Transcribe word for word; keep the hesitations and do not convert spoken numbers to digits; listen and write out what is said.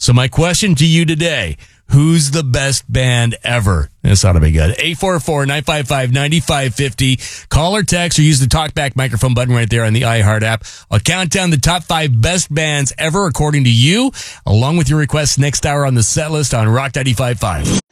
So my question to you today, who's the best band ever? This ought to be good. eight four four, nine five five, nine five five zero. Call or text or use the talkback microphone button right there on the iHeart app. I'll count down the top five best bands ever according to you, along with your requests next hour on the set list on Rock ninety-five point five.